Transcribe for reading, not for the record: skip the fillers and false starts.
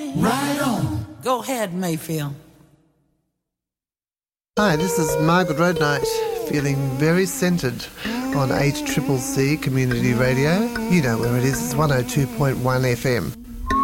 Right on. Go ahead, Mayfield. Hi, this is Margaret Roadnight, feeling very centred on HCCC Community Radio. You know where it is, it's 102.1 FM.